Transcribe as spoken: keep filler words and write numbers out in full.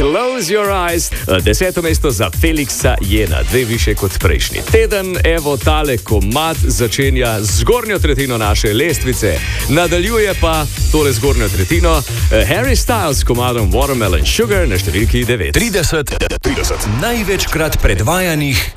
Close Your Eyes. Deseto mesto za Felixa Jena, dve više kot prejšnji teden. Evo tale komad začenja zgornjo tretjino naše lestvice, nadaljuje pa tole zgornjo tretjino Harry Styles s komadom Watermelon Sugar na številki devet. trideset, trideset največkrat predvajanih